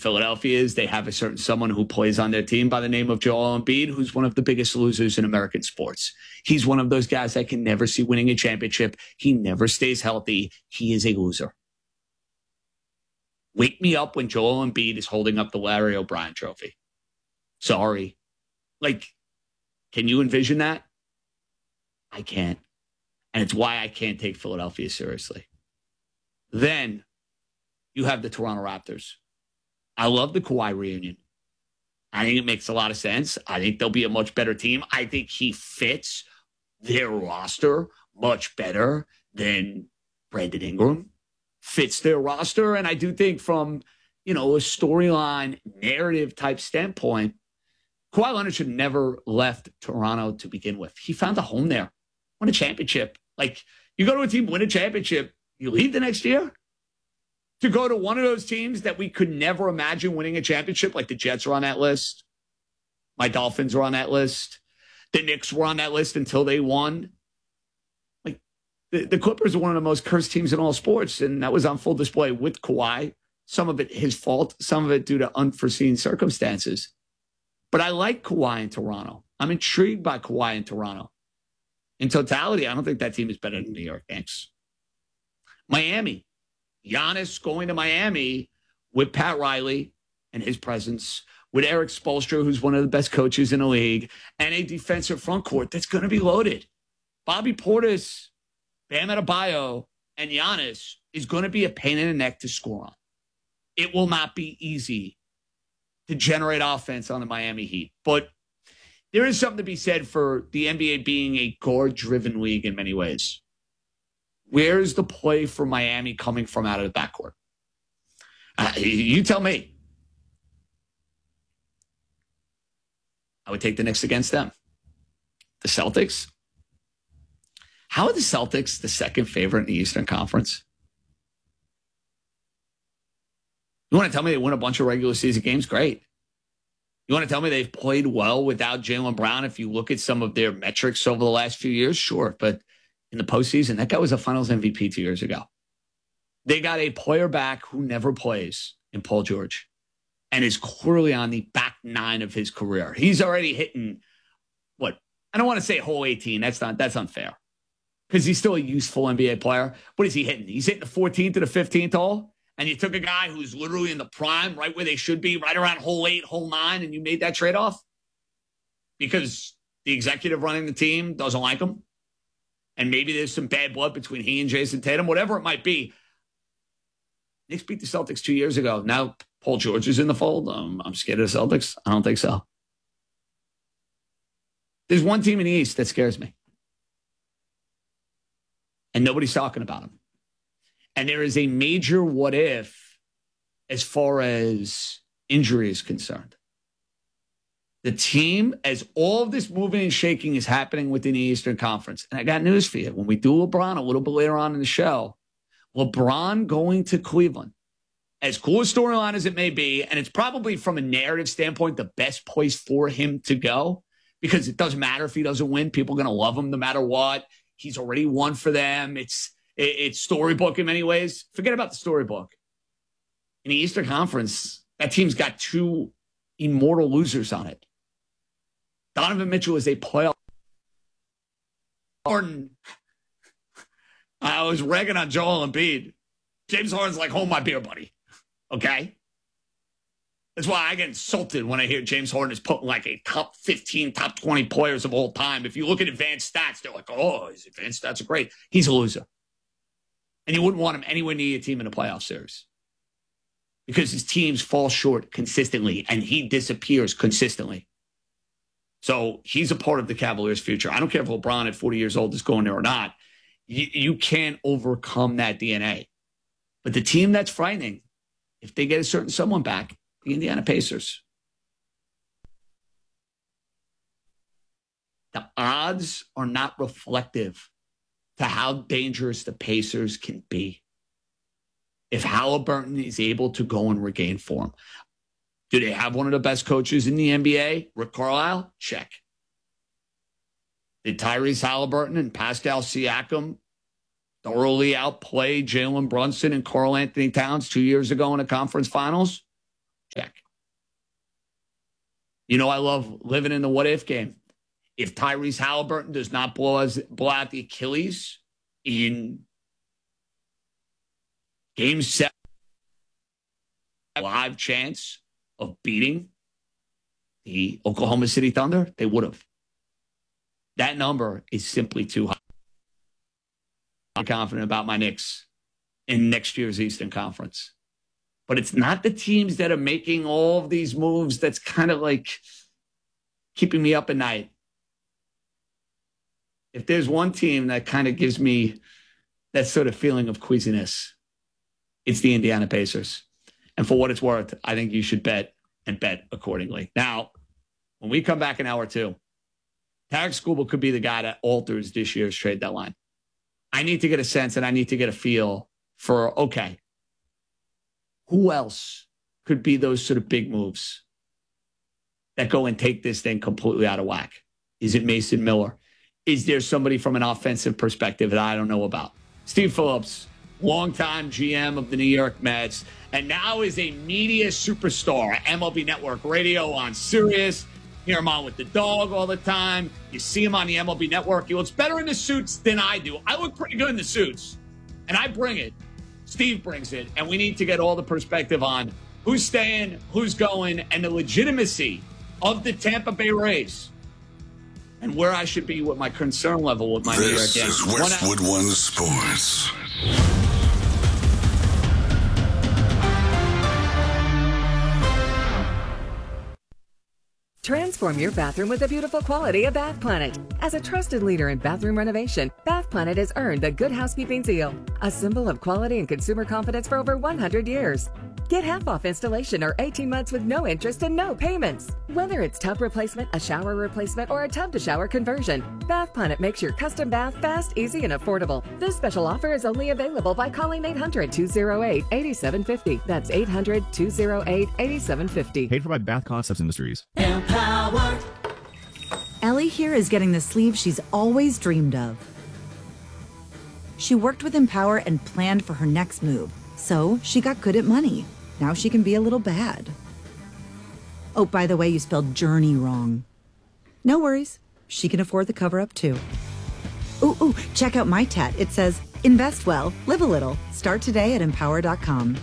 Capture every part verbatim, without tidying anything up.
Philadelphia is they have a certain someone who plays on their team by the name of Joel Embiid, who's one of the biggest losers in American sports. He's one of those guys I can never see winning a championship. He never stays healthy. He is a loser. Wake me up when Joel Embiid is holding up the Larry O'Brien trophy. Sorry. Like, can you envision that? I can't. And it's why I can't take Philadelphia seriously. Then you have the Toronto Raptors. I love the Kawhi reunion. I think it makes a lot of sense. I think they'll be a much better team. I think he fits their roster much better than Brandon Ingram fits their roster. And I do think from, you know, a storyline narrative type standpoint, Kawhi Leonard should never left Toronto to begin with. He found a home there, won a championship. Like, you go to a team, win a championship, you leave the next year? To go to one of those teams that we could never imagine winning a championship, like the Jets were on that list. My Dolphins were on that list. The Knicks were on that list until they won. Like, the, the Clippers are one of the most cursed teams in all sports, and that was on full display with Kawhi. Some of it his fault, some of it due to unforeseen circumstances. But I like Kawhi in Toronto. I'm intrigued by Kawhi in Toronto. In totality, I don't think that team is better than the New York Knicks. Miami. Giannis going to Miami with Pat Riley and his presence, with Eric Spoelstra, who's one of the best coaches in the league, and a defensive front court that's going to be loaded. Bobby Portis, Bam Adebayo, and Giannis is going to be a pain in the neck to score on. It will not be easy to generate offense on the Miami Heat. But there is something to be said for the N B A being a guard-driven league in many ways. Where's the play for Miami coming from out of the backcourt? Uh, you tell me. I would take the Knicks against them. The Celtics? How are the Celtics the second favorite in the Eastern Conference? You want to tell me they win a bunch of regular season games? Great. You want to tell me they've played well without Jaylen Brown? If you look at some of their metrics over the last few years, sure. But in the postseason, that guy was a finals M V P two years ago. They got a player back who never plays in Paul George and is clearly on the back nine of his career. He's already hitting, what? I don't want to say hole eighteen. That's not, that's unfair because he's still a useful N B A player. What is he hitting? He's hitting the fourteenth to the fifteenth hole. And you took a guy who's literally in the prime, right where they should be, right around hole eight, hole nine, and you made that trade-off because the executive running the team doesn't like him. And maybe there's some bad blood between he and Jason Tatum, whatever it might be. Knicks beat the Celtics two years ago. Now Paul George is in the fold. Um, I'm scared of the Celtics. I don't think so. There's one team in the East that scares me. And nobody's talking about them. And there is a major what if as far as injury is concerned. The team, as all of this moving and shaking is happening within the Eastern Conference, and I got news for you. When we do LeBron a little bit later on in the show, LeBron going to Cleveland, as cool a storyline as it may be, and it's probably from a narrative standpoint the best place for him to go because it doesn't matter if he doesn't win. People are going to love him no matter what. He's already won for them. It's it's storybook in many ways. Forget about the storybook. In the Eastern Conference, that team's got two immortal losers on it. Donovan Mitchell is a playoff. Harden. I was ragging on Joel Embiid. James Harden's like, hold my beer, buddy. Okay? That's why I get insulted when I hear James Harden is putting like a top fifteen, top twenty players of all time. If you look at advanced stats, they're like, oh, his advanced stats are great. He's a loser. And you wouldn't want him anywhere near your team in a playoff series because his teams fall short consistently and he disappears consistently. So he's a part of the Cavaliers' future. I don't care if LeBron at forty years old is going there or not. You, you can't overcome that D N A. But the team that's frightening, if they get a certain someone back, the Indiana Pacers. The odds are not reflective to how dangerous the Pacers can be. If Halliburton is able to go and regain form. Do they have one of the best coaches in the N B A? Rick Carlisle? Check. Did Tyrese Halliburton and Pascal Siakam thoroughly outplay Jalen Brunson and Karl Anthony Towns two years ago in the conference finals? check. You know, I love living in the what-if game. If Tyrese Halliburton does not blow, us, blow out the Achilles in game seven, a live chance of beating the Oklahoma City Thunder, they would have. That number is simply too high. I'm confident about my Knicks in next year's Eastern Conference. But it's not the teams that are making all of these moves that's kind of like keeping me up at night. If there's one team that kind of gives me that sort of feeling of queasiness, it's the Indiana Pacers. And for what it's worth, I think you should bet and bet accordingly. Now, when we come back in hour two, Tarek Skubal could be the guy that alters this year's trade deadline. I need to get a sense and I need to get a feel for, okay, who else could be those sort of big moves that go and take this thing completely out of whack? Is it Mason Miller? Is there somebody from an offensive perspective that I don't know about? Steve Phillips, longtime G M of the New York Mets, and now is a media superstar at M L B Network Radio on Sirius. Hear him on with the dog all the time. You see him on the M L B Network. He looks better in the suits than I do. I look pretty good in the suits, and I bring it. Steve brings it, and we need to get all the perspective on who's staying, who's going, and the legitimacy of the Tampa Bay Rays, and where I should be with my concern level with my New York Yankees. This is Westwood One Sports. Transform your bathroom with the beautiful quality of Bath Planet. As a trusted leader in bathroom renovation, Bath Planet has earned the Good Housekeeping seal, a symbol of quality and consumer confidence for over one hundred years. Get half off installation or eighteen months with no interest and no payments. Whether it's tub replacement, a shower replacement, or a tub-to-shower conversion, Bath Planet makes your custom bath fast, easy, and affordable. This special offer is only available by calling eight hundred, two oh eight, eight seven five oh. That's eight hundred, two oh eight, eight seven five oh. Paid for by Bath Concepts Industries. Empower. Ellie here is getting the sleeve she's always dreamed of. She worked with Empower and planned for her next move, so she got good at money. Now she can be a little bad. Oh, by the way, you spelled journey wrong. No worries. She can afford the cover-up, too. Ooh, ooh, check out my tat. It says, invest well, live a little. Start today at empower dot com.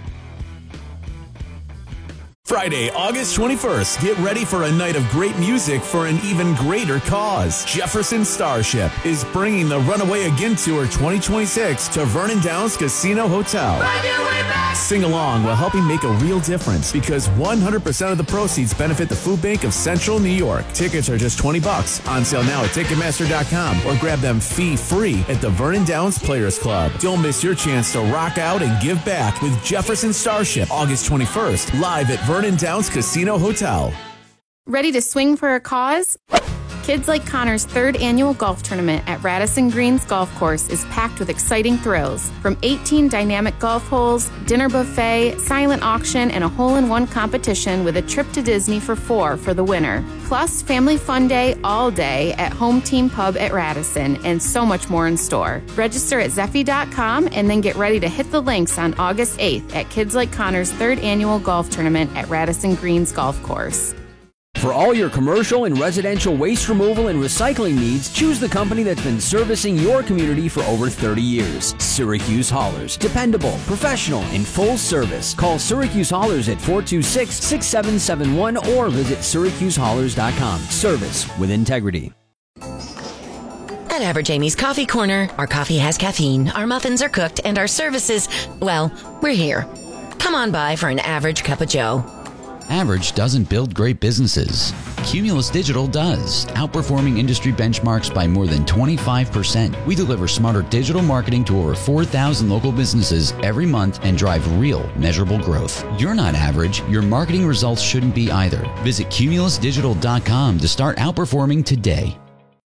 Friday, August twenty-first, get ready for a night of great music for an even greater cause. Jefferson Starship is bringing the Runaway Again Tour twenty twenty-six to Vernon Downs Casino Hotel. Sing along while helping make a real difference because one hundred percent of the proceeds benefit the Food Bank of Central New York. Tickets are just twenty bucks, on sale now at Ticketmaster dot com or grab them fee-free at the Vernon Downs Players Club. Don't miss your chance to rock out and give back with Jefferson Starship, August twenty-first, live at Vernon Downs Casino Hotel. Ready to swing for a cause? Kids Like Connor's third annual golf tournament at Radisson Greens Golf Course is packed with exciting thrills. From eighteen dynamic golf holes, dinner buffet, silent auction, and a hole-in-one competition with a trip to Disney for four for the winner. Plus, family fun day all day at Home Team Pub at Radisson, and so much more in store. Register at Zeffy dot com and then get ready to hit the links on August eighth at Kids Like Connor's third annual golf tournament at Radisson Greens Golf Course. For all your commercial and residential waste removal and recycling needs, choose the company that's been servicing your community for over thirty years. Syracuse Haulers. Dependable, professional, and full service. Call Syracuse Haulers at four two six, six seven seven one or visit Syracuse Haulers dot com. Service with integrity. At Average Amy's Coffee Corner, our coffee has caffeine, our muffins are cooked, and our services, well, we're here. Come on by for an average cup of joe. Average doesn't build great businesses. Cumulus Digital does, outperforming industry benchmarks by more than twenty-five percent. We deliver smarter digital marketing to over four thousand local businesses every month and drive real, measurable growth. You're not average. Your marketing results shouldn't be either. Visit Cumulus Digital dot com to start outperforming today.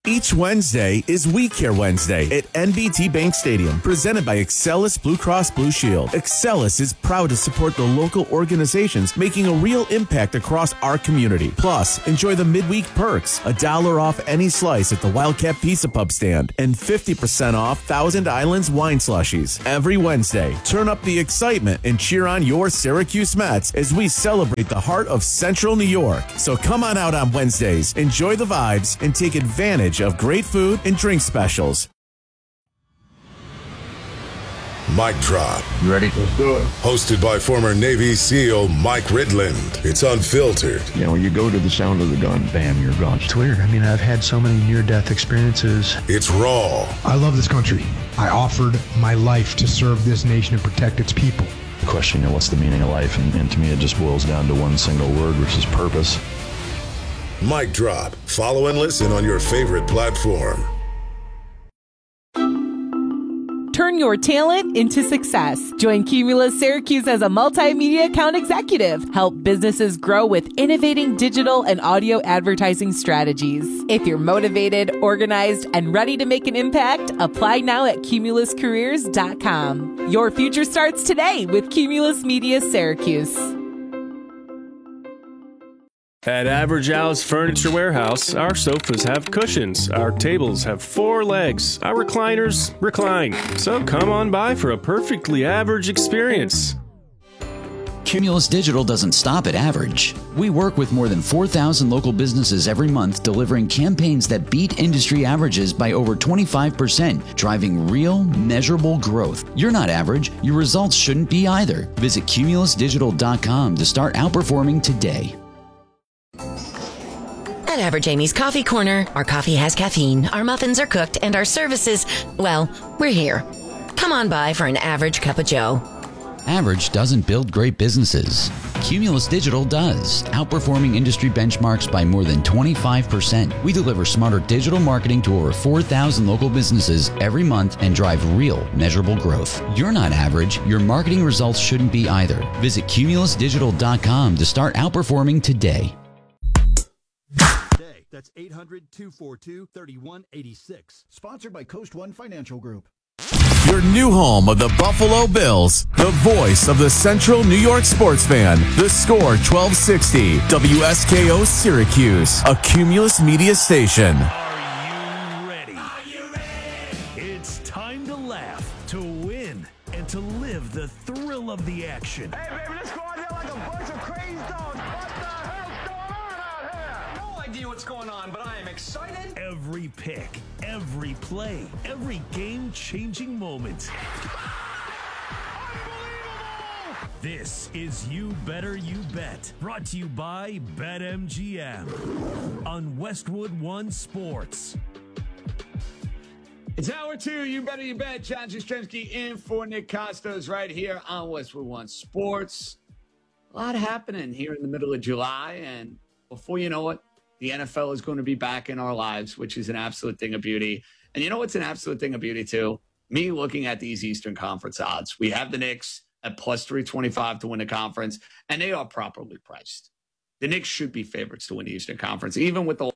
Each Wednesday is We Care Wednesday at N B T Bank Stadium, presented by Excelis Blue Cross Blue Shield. Excelis is proud to support the local organizations making a real impact across our community. Plus, enjoy the midweek perks, a dollar off any slice at the Wildcat Pizza Pub stand, and fifty percent off Thousand Islands wine slushies. Every Wednesday, turn up the excitement and cheer on your Syracuse Mets as we celebrate the heart of Central New York. So come on out on Wednesdays, enjoy the vibes, and take advantage of great food and drink specials. Mic Drop. You ready? Let's do it. Hosted by former Navy SEAL Mike Ridland. It's unfiltered. You know, when you go to the sound of the gun, bam, you're gone. It's weird. I mean, I've had so many near-death experiences. It's raw. I love this country. I offered my life to serve this nation and protect its people. The question, you know, what's the meaning of life? And, and to me, it just boils down to one single word, which is purpose. Mic Drop. Follow and listen on your favorite platform. Turn your talent into success. Join Cumulus Syracuse as a multimedia account executive. Help businesses grow with innovating digital and audio advertising strategies. If you're motivated, organized, and ready to make an impact, apply now at cumulus careers dot com. Your future starts today with Cumulus Media Syracuse. At Average Al's Furniture Warehouse, our sofas have cushions, our tables have four legs, our recliners recline. So come on by for a perfectly average experience. Cumulus Digital doesn't stop at average. We work with more than four thousand local businesses every month, delivering campaigns that beat industry averages by over twenty-five percent, driving real, measurable growth. You're not average. Your results shouldn't be either. Visit cumulus digital dot com to start outperforming today. At Average Amy's Coffee Corner, our coffee has caffeine, our muffins are cooked, and our services, well, we're here. Come on by for an average cup of joe. Average doesn't build great businesses. Cumulus Digital does, outperforming industry benchmarks by more than twenty-five percent. We deliver smarter digital marketing to over four thousand local businesses every month and drive real, measurable growth. You're not average. Your marketing results shouldn't be either. Visit cumulus digital dot com to start outperforming today. That's eight hundred, two four two, three one eight six. Sponsored by Coast One Financial Group. Your new home of the Buffalo Bills, the voice of the Central New York sports fan. The Score twelve sixty, W S K O Syracuse, a Cumulus Media station. Are you ready? Are you ready? It's time to laugh, to win, and to live the thrill of the action. Hey, baby, let's go out there like a bunch of crazy dogs. What the hell's going on out here? No idea what's going on, but I am excited. Every pick, every play, every game-changing moment. This is You Better You Bet, brought to you by BetMGM on Westwood One Sports. It's hour two, You Better You Bet. John Jastrzemski in for Nick Costos right here on Westwood One Sports. A lot happening here in the middle of July, and before you know it, the N F L is going to be back in our lives, which is an absolute thing of beauty. And you know what's an absolute thing of beauty, too? Me looking at these Eastern Conference odds. We have the Knicks at plus three twenty-five to win the conference, and they are properly priced. The Knicks should be favorites to win the Eastern Conference, even with the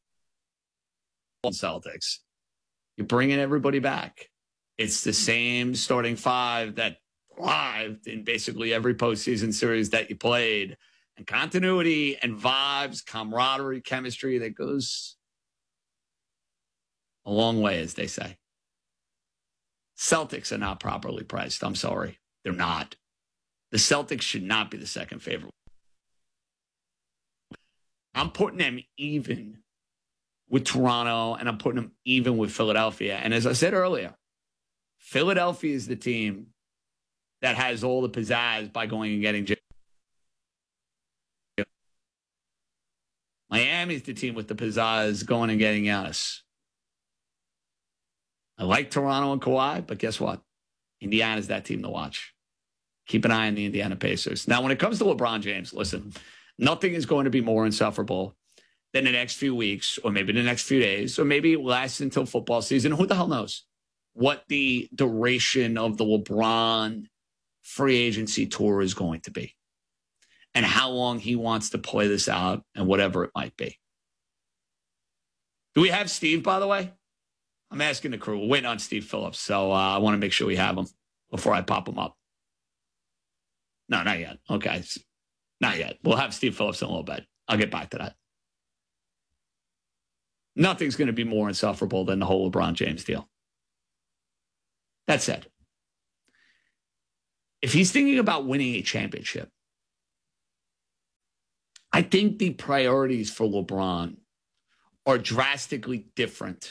Celtics. You're bringing everybody back. It's the same starting five that thrived in basically every postseason series that you played. And continuity and vibes, camaraderie, chemistry that goes a long way, as they say. Celtics are not properly priced. I'm sorry. They're not. The Celtics should not be the second favorite. I'm putting them even with Toronto, and I'm putting them even with Philadelphia. And as I said earlier, Philadelphia is the team that has all the pizzazz by going and getting J- Miami's the team with the pizzazz going and getting Giannis. I like Toronto and Kawhi, but guess what? Indiana's that team to watch. Keep an eye on the Indiana Pacers. Now, when it comes to LeBron James, listen, nothing is going to be more insufferable than the next few weeks, or maybe the next few days, or maybe it lasts until football season. Who the hell knows what the duration of the LeBron free agency tour is going to be and how long he wants to play this out and whatever it might be. Do we have Steve, by the way? I'm asking the crew. We're waiting on Steve Phillips, so uh, I want to make sure we have him before I pop him up. No, not yet. Okay. Not yet. We'll have Steve Phillips in a little bit. I'll get back to that. Nothing's going to be more insufferable than the whole LeBron James deal. That said, if he's thinking about winning a championship, I think the priorities for LeBron are drastically different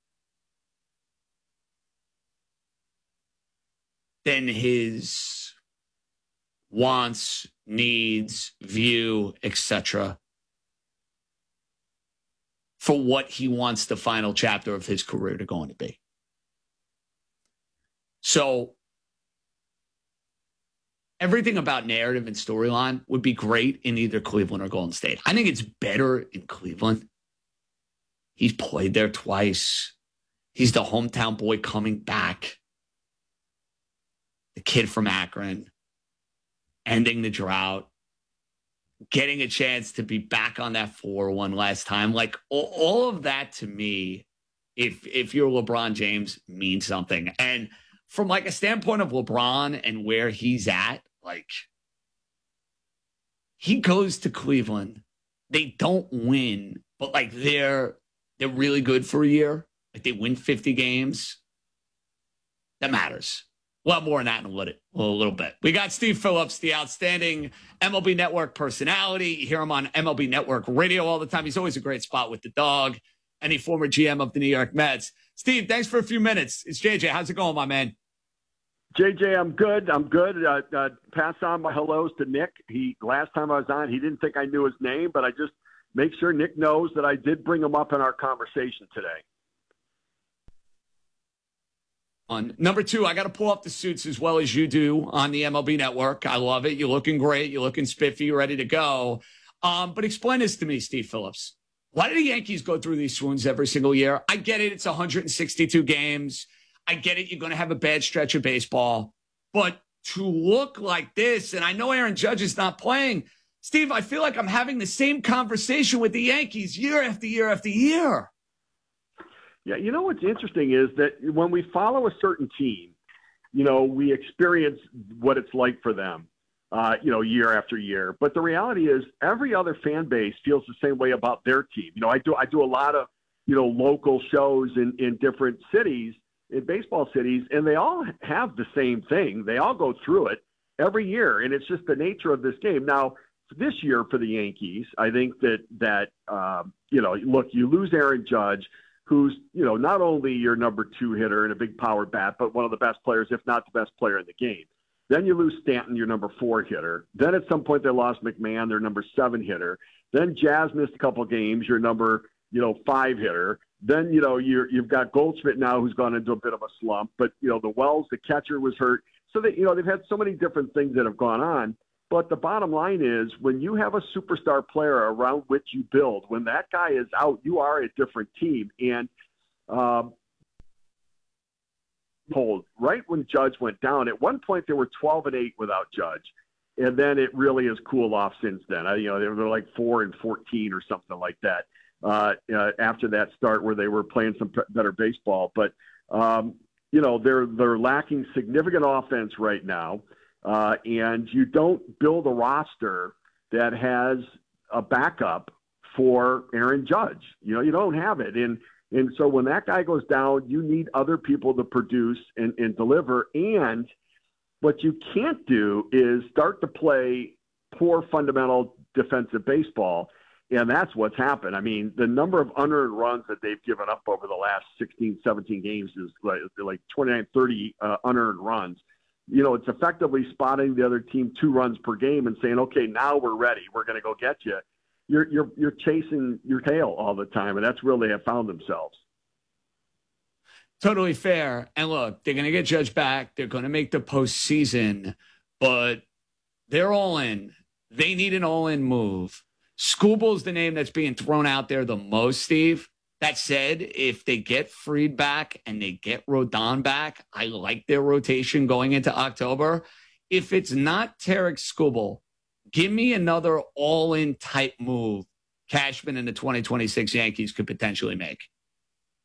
than his wants, needs, view, et cetera for what he wants the final chapter of his career to go on to be. So everything about narrative and storyline would be great in either Cleveland or Golden State. I think it's better in Cleveland. He's played there twice. He's the hometown boy coming back. The kid from Akron, ending the drought, getting a chance to be back on that floor one last time. Like all, all of that to me, if if you're LeBron James, means something. And from like a standpoint of LeBron and where he's at, like he goes to Cleveland, they don't win, but like they're they're really good for a year. Like they win fifty games. That matters. We'll have more on that in a little, a little bit. We got Steve Phillips, the outstanding M L B Network personality. You hear him on M L B Network radio all the time. He's always a great spot with the dog. And he former G M of the New York Mets. Steve, thanks for a few minutes. It's J J. How's it going, my man? J J, I'm good. I'm good. Uh, uh, pass on my hellos to Nick. He last time I was on, he didn't think I knew his name, but I just make sure Nick knows that I did bring him up in our conversation today. On. Number two, I got to pull up the suits as well as you do on the M L B Network. I love it. You're looking great. You're looking spiffy. You're ready to go. Um, but explain this to me, Steve Phillips. Why do the Yankees go through these swoons every single year? I get it. It's one hundred sixty-two games. I get it. You're going to have a bad stretch of baseball. But to look like this, and I know Aaron Judge is not playing, Steve, I feel like I'm having the same conversation with the Yankees year after year after year. Yeah, you know what's interesting is that when we follow a certain team, you know, we experience what it's like for them, uh, you know, year after year. But the reality is every other fan base feels the same way about their team. You know, I do I do a lot of, you know, local shows in, in different cities, in baseball cities, and they all have the same thing. They all go through it every year, and it's just the nature of this game. Now, this year for the Yankees, I think that, that um, you know, look, you lose Aaron Judge, who's, you know, not only your number two hitter and a big power bat, but one of the best players, if not the best player in the game. Then you lose Stanton, your number four hitter. Then at some point they lost McMahon, their number seven hitter. Then Jazz missed a couple games, your number, you know, five hitter. Then, you know, you're, you've got Goldschmidt now who's gone into a bit of a slump. But, you know, the Wells, the catcher, was hurt. So, that, you know, they've had so many different things that have gone on. But the bottom line is when you have a superstar player around which you build, when that guy is out, you are a different team. And um, hold, right when Judge went down, at one point they were twelve and eight without Judge. And then it really has cooled off since then. I, you know, they were like four and fourteen or something like that uh, uh, after that start where they were playing some p- better baseball. But, um, you know, they're, they're lacking significant offense right now. Uh, and you don't build a roster that has a backup for Aaron Judge. You know, you don't have it. And, and so when that guy goes down, you need other people to produce and, and deliver. And what you can't do is start to play poor fundamental defensive baseball. And that's what's happened. I mean, the number of unearned runs that they've given up over the last sixteen, seventeen games is like, like twenty-nine, thirty uh, unearned runs. You know, it's effectively spotting the other team two runs per game and saying, okay, now we're ready. We're going to go get you. You're, you're, you're chasing your tail all the time. And that's where they have found themselves. Totally fair. And look, they're going to get Judge back. They're going to make the postseason, but they're all in. They need an all-in move. Scooble's the name that's being thrown out there the most, Steve. That said, if they get Fried back and they get Rodon back, I like their rotation going into October. If it's not Tarek Skubal, give me another all-in type move Cashman and the twenty twenty-six Yankees could potentially make.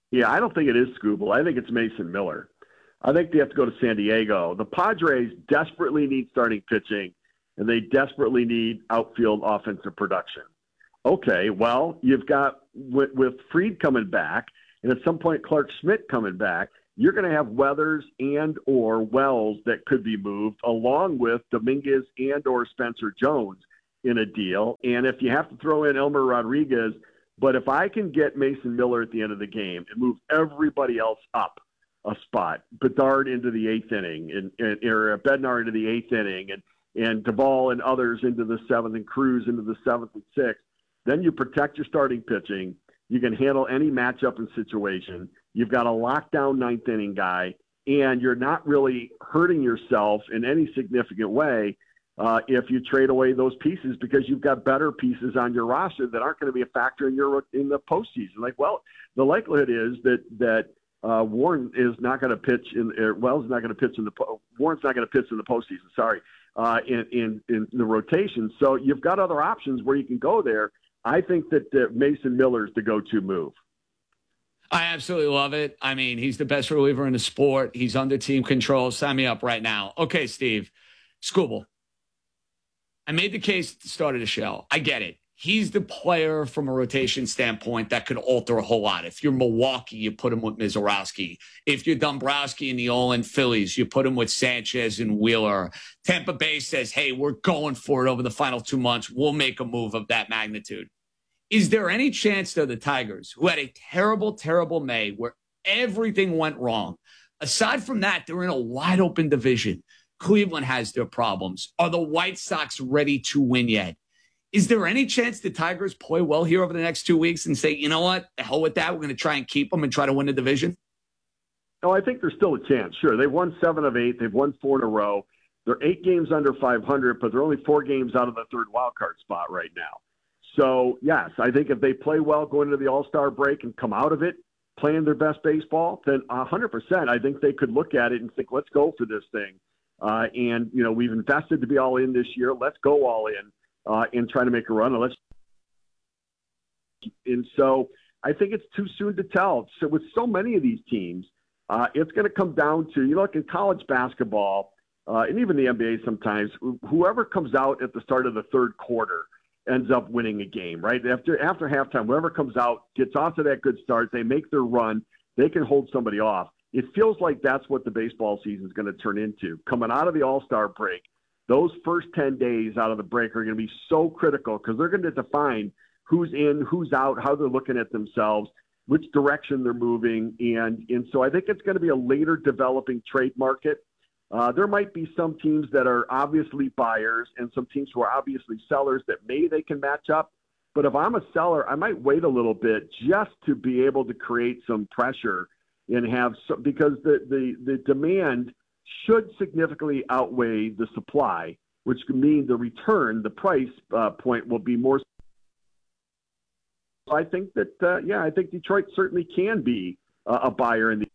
Yeah, I don't think it is Skubal. I think it's Mason Miller. I think they have to go to San Diego. The Padres desperately need starting pitching, and they desperately need outfield offensive production. Okay, well, you've got, with, with Fried coming back, and at some point Clark Schmidt coming back, you're going to have Weathers and or Wells that could be moved, along with Dominguez and or Spencer Jones in a deal. And if you have to throw in Elmer Rodriguez, but if I can get Mason Miller at the end of the game and move everybody else up a spot, Bedard into the eighth inning, and, and or Bednar into the eighth inning, and and Duvall and others into the seventh, and Cruz into the seventh and sixth, then you protect your starting pitching. You can handle any matchup and situation. You've got a lockdown ninth inning guy, and you're not really hurting yourself in any significant way uh, if you trade away those pieces, because you've got better pieces on your roster that aren't going to be a factor in your in the postseason. Like, well, the likelihood is that that uh, Warren is not going to pitch in. Uh, Wells is not going to pitch in the. Warren's not going to pitch in the postseason. Sorry, uh, in, in in the rotation. So you've got other options where you can go there. I think that uh, Mason Miller is the go-to move. I absolutely love it. I mean, he's the best reliever in the sport. He's under team control. Sign me up right now. Okay, Steve. Skubal. I made the case at the start of the show. I get it. He's the player from a rotation standpoint that could alter a whole lot. If you're Milwaukee, you put him with Mizorowski. If you're Dombrowski and the Olin Phillies, you put him with Sanchez and Wheeler. Tampa Bay says, hey, we're going for it over the final two months. We'll make a move of that magnitude. Is there any chance that the Tigers, who had a terrible, terrible May where everything went wrong, aside from that, they're in a wide open division. Cleveland has their problems. Are the White Sox ready to win yet? Is there any chance the Tigers play well here over the next two weeks and say, you know what, the hell with that, we're going to try and keep them and try to win the division? Oh, I think there's still a chance. Sure, they've won seven of eight. They've won four in a row. They're eight games under five hundred, but they're only four games out of the third wild card spot right now. So, yes, I think if they play well going into the All-Star break and come out of it playing their best baseball, then one hundred percent I think they could look at it and think, let's go for this thing. Uh, and, you know, we've invested to be all in this year. Let's go all in uh, and try to make a run. And, let's... and so I think it's too soon to tell. So with so many of these teams, uh, it's going to come down to, you look in college basketball uh, and even the N B A sometimes, whoever comes out at the start of the third quarter ends up winning a game, right? After after halftime, whoever comes out, gets off to that good start, they make their run, they can hold somebody off. It feels like that's what the baseball season is going to turn into. Coming out of the All-Star break, those first ten days out of the break are going to be so critical because they're going to define who's in, who's out, how they're looking at themselves, which direction they're moving. And, and so I think it's going to be a later developing trade market. Uh, there might be some teams that are obviously buyers and some teams who are obviously sellers that maybe they can match up. But if I'm a seller, I might wait a little bit just to be able to create some pressure and have some, because the, the, the demand should significantly outweigh the supply, which could mean the return, the price uh, point will be more. I think that, uh, yeah, I think Detroit certainly can be uh, a buyer in the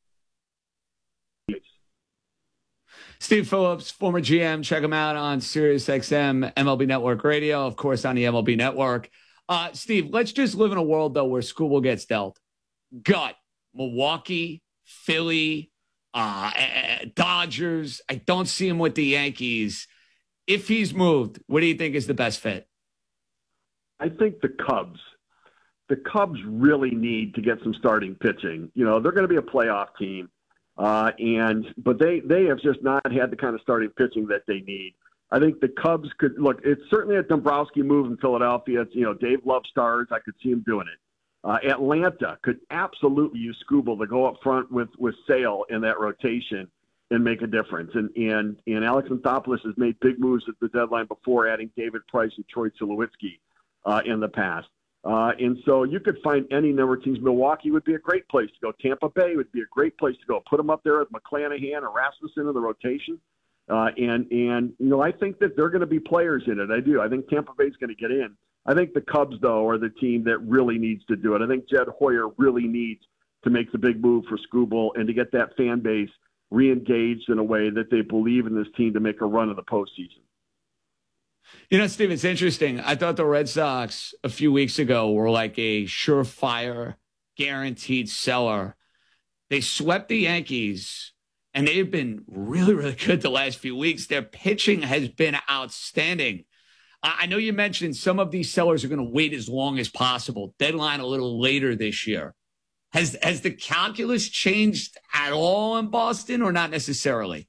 Steve Phillips, former G M. Check him out on SiriusXM, M L B Network Radio, of course, on the M L B Network. Uh, Steve, let's just live in a world, though, where Skubal gets dealt. Gut, Milwaukee, Philly, uh, Dodgers. I don't see him with the Yankees. If he's moved, what do you think is the best fit? I think the Cubs. The Cubs really need to get some starting pitching. You know, they're going to be a playoff team. Uh, and but they, they have just not had the kind of starting pitching that they need. I think the Cubs could look. It's certainly a Dombrowski move in Philadelphia. It's, you know, Dave loves stars. I could see him doing it. Uh, Atlanta could absolutely use Skubal to go up front with with Sale in that rotation and make a difference. And and and Alex Anthopoulos has made big moves at the deadline before, adding David Price and Troy Tulowitzki uh, in the past. Uh, and so you could find any number of teams. Milwaukee would be a great place to go. Tampa Bay would be a great place to go. Put them up there with McClanahan or Rasmussen in the rotation. Uh, and, and, you know, I think that they're going to be players in it. I do. I think Tampa Bay's going to get in. I think the Cubs, though, are the team that really needs to do it. I think Jed Hoyer really needs to make the big move for Skubal and to get that fan base re-engaged in a way that they believe in this team to make a run in the postseason. You know, Steve, it's interesting. I thought the Red Sox a few weeks ago were like a surefire guaranteed seller. They swept the Yankees, and they've been really, really good the last few weeks. Their pitching has been outstanding. I know you mentioned some of these sellers are going to wait as long as possible, deadline a little later this year. Has has the calculus changed at all in Boston, or not necessarily?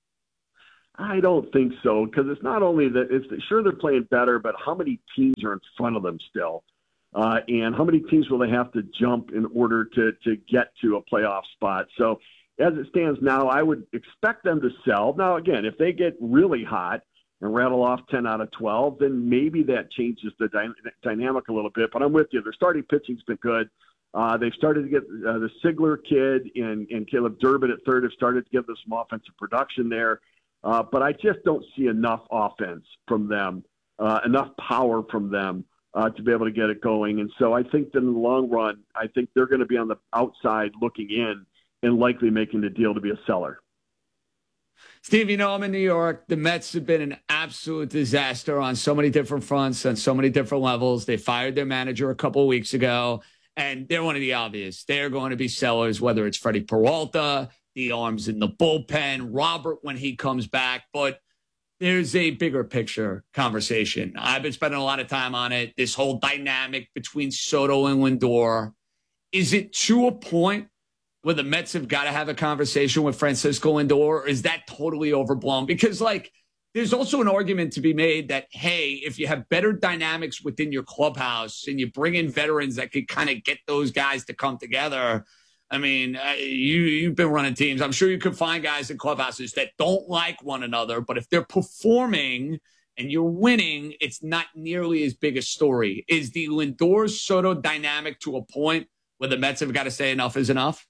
I don't think so, because it's not only that it's sure they're playing better, but how many teams are in front of them still, uh, and how many teams will they have to jump in order to to get to a playoff spot? So as it stands now, I would expect them to sell. Now, again, if they get really hot and rattle off ten out of twelve, then maybe that changes the dy- dynamic a little bit. But I'm with you. Their starting pitching's been good. Uh, they've started to get uh, the Sigler kid and, and Caleb Durbin at third have started to give them some offensive production there. Uh, but I just don't see enough offense from them, uh, enough power from them uh, to be able to get it going. And so I think that in the long run, I think they're going to be on the outside looking in and likely making the deal to be a seller. Steve, you know, I'm in New York. The Mets have been an absolute disaster on so many different fronts, on so many different levels. They fired their manager a couple of weeks ago. And they're one of the obvious. They're going to be sellers, whether it's Freddie Peralta, the arms in the bullpen, Robert when he comes back. But there's a bigger picture conversation. I've been spending a lot of time on it. This whole dynamic between Soto and Lindor. Is it to a point where the Mets have got to have a conversation with Francisco Lindor, or is that totally overblown? Because, like, there's also an argument to be made that, hey, if you have better dynamics within your clubhouse and you bring in veterans that could kind of get those guys to come together. I mean, uh, you, you've been running teams. I'm sure you could find guys in clubhouses that don't like one another, but if they're performing and you're winning, it's not nearly as big a story. Is the Lindor-Soto dynamic to a point where the Mets have got to say enough is enough?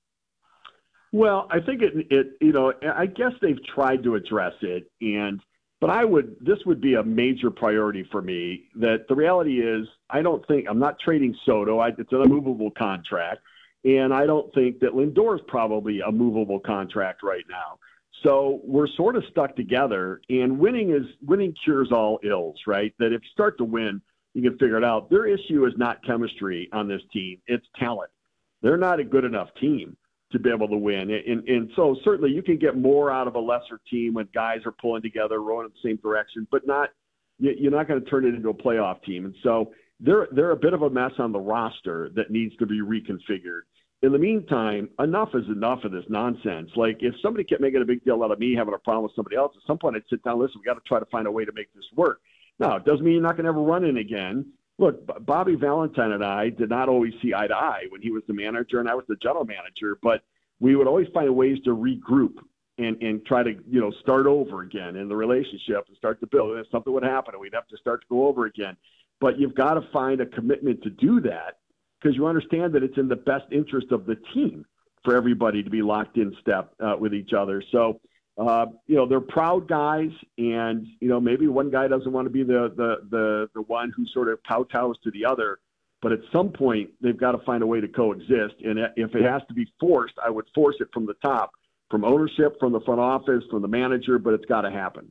Well, I think it, it, you know, I guess they've tried to address it, and but I would, this would be a major priority for me. That the reality is, I don't think I'm not trading Soto. I, it's an immovable contract, and I don't think that Lindor is probably a movable contract right now. So we're sort of stuck together, and winning is winning cures all ills, right? That if you start to win, you can figure it out. Their issue is not chemistry on this team; it's talent. They're not a good enough team to be able to win. And, and so certainly you can get more out of a lesser team when guys are pulling together, rowing in the same direction, but not, you're not going to turn it into a playoff team. And so they're, they're a bit of a mess on the roster that needs to be reconfigured. In the meantime, enough is enough of this nonsense. Like, if somebody kept making a big deal out of me having a problem with somebody else, at some point I'd sit down, listen, we got to try to find a way to make this work. Now, it doesn't mean you're not going to ever run in again. Look, Bobby Valentine and I did not always see eye to eye when he was the manager and I was the general manager, but we would always find ways to regroup and, and try to, you know, start over again in the relationship and start to build. And if something would happen and we'd have to start to go over again. But you've got to find a commitment to do that, because you understand that it's in the best interest of the team for everybody to be locked in step uh, with each other. So, Uh, you know, they're proud guys, and, you know, maybe one guy doesn't want to be the, the, the, the one who sort of kowtows to the other, but at some point they've got to find a way to coexist. And if it has to be forced, I would force it from the top, from ownership, from the front office, from the manager, but it's got to happen.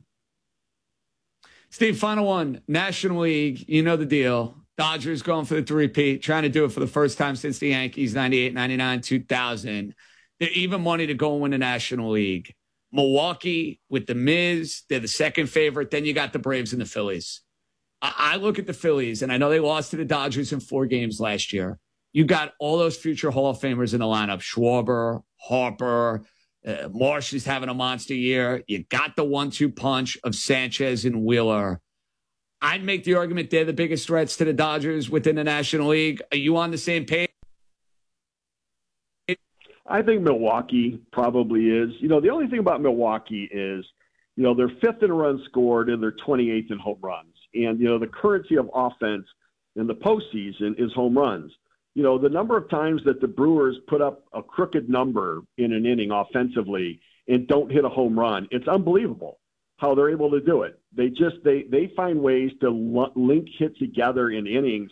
Steve, final one, National League, you know the deal. Dodgers going for the three-peat, trying to do it for the first time since the Yankees, ninety-eight, ninety-nine, two thousand. They're even money to go and win the National League. Milwaukee with the Miz, they're the second favorite. Then you got the Braves and the Phillies. I, I look at the Phillies, and I know they lost to the Dodgers in four games last year. You got all those future Hall of Famers in the lineup. Schwarber, Harper, uh, Marsh is having a monster year. You got the one two punch of Sanchez and Wheeler. I'd make the argument they're the biggest threats to the Dodgers within the National League. Are you on the same page? I think Milwaukee probably is. You know, the only thing about Milwaukee is, you know, they're fifth in runs scored and they're twenty-eighth in home runs. And, you know, the currency of offense in the postseason is home runs. You know, the number of times that the Brewers put up a crooked number in an inning offensively and don't hit a home run, it's unbelievable how they're able to do it. They just, they, they find ways to l- link hits together in innings.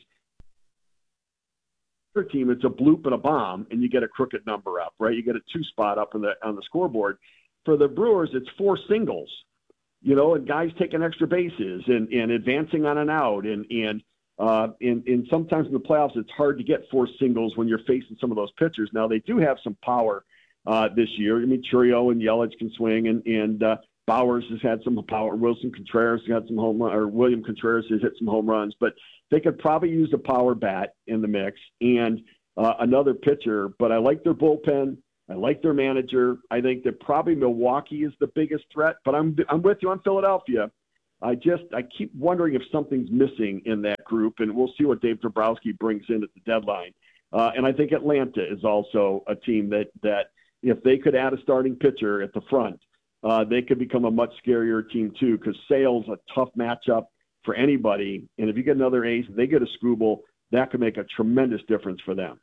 Team, it's a bloop and a bomb, and you get a crooked number up, right? You get a two spot up on the on the scoreboard. For the Brewers, it's four singles, you know, and guys taking extra bases and, and advancing on an out, and and Uh, and, and sometimes in the playoffs, it's hard to get four singles when you're facing some of those pitchers. Now, they do have some power uh, this year. I mean, Churio and Yelich can swing, and, and uh, Bowers has had some power. Wilson Contreras has had some home run, or William Contreras has hit some home runs. But they could probably use a power bat in the mix and uh, another pitcher. But I like their bullpen. I like their manager. I think that probably Milwaukee is the biggest threat. But I'm I'm with you on Philadelphia. I just I keep wondering if something's missing in that group, and we'll see what Dave Dombrowski brings in at the deadline. Uh, and I think Atlanta is also a team that that if they could add a starting pitcher at the front, uh, they could become a much scarier team too. Because Sale's a tough matchup for anybody, and if you get another ace, they get a Struble, that could make a tremendous difference for them.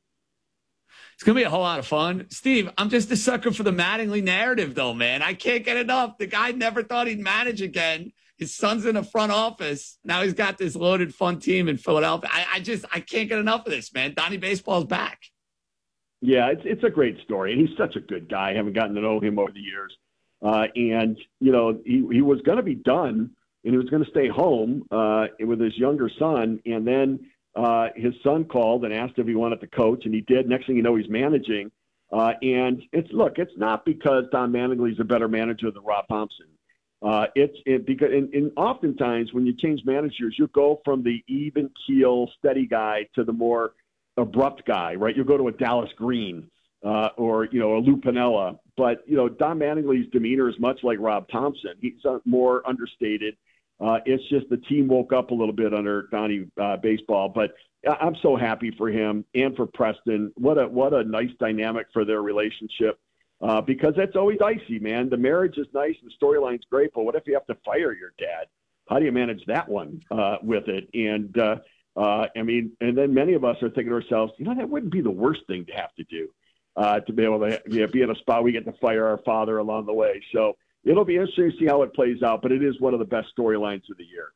It's going to be a whole lot of fun. Steve, I'm just a sucker for the Mattingly narrative, though, man. I can't get enough. The guy never thought he'd manage again. His son's in the front office. Now he's got this loaded, fun team in Philadelphia. I, I just, I can't get enough of this, man. Donnie Baseball's back. Yeah, it's it's a great story. And he's such a good guy. I haven't gotten to know him over the years. Uh, and, you know, he, he was going to be done, and he was going to stay home uh, with his younger son. And then uh, his son called and asked if he wanted to coach, and he did. Next thing you know, he's managing. Uh, and it's, look, it's not because Don Mattingly's a better manager than Rob Thompson. Uh, it's it, because, and, and oftentimes when you change managers, you go from the even keel, steady guy to the more abrupt guy, right? You go to a Dallas Green uh, or you know a Lou Piniella. But you know Don Mattingly's demeanor is much like Rob Thompson. He's uh, more understated. Uh, it's just the team woke up a little bit under Donnie uh, Baseball. But I'm so happy for him and for Preston. What a what a nice dynamic for their relationship. Uh, because that's always dicey, man. The marriage is nice and the storyline's great, but what if you have to fire your dad? How do you manage that one uh, with it? And, uh, uh, I mean, and then many of us are thinking to ourselves, you know, that wouldn't be the worst thing to have to do, uh, to be able to you know, be in a spot we get to fire our father along the way. So it'll be interesting to see how it plays out, but it is one of the best storylines of the year.